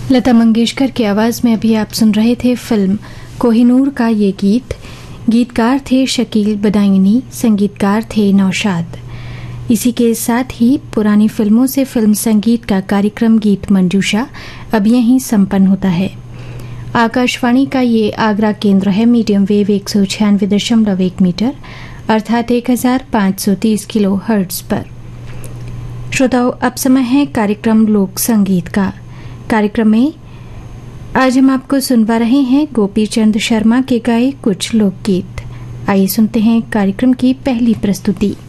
लता मंगेशकर की आवाज में अभी आप सुन रहे थे फिल्म कोहिनूर का ये गीत। गीतकार थे शकील बदायूनी, संगीतकार थे नौशाद। इसी के साथ ही पुरानी फिल्मों से फिल्म संगीत का कार्यक्रम गीत मंजूषा अब यहीं संपन्न होता है। आकाशवाणी का ये आगरा केंद्र है मीडियम वेव 196.1 मीटर अर्थात 1530 किलो हर्ट्ज पर। श्रोताओं, अब समय है कार्यक्रम लोक संगीत का। कार्यक्रम में आज हम आपको सुनवा रहे हैं गोपी चंद शर्मा के गाए कुछ लोकगीत। आइए सुनते हैं कार्यक्रम की पहली प्रस्तुति।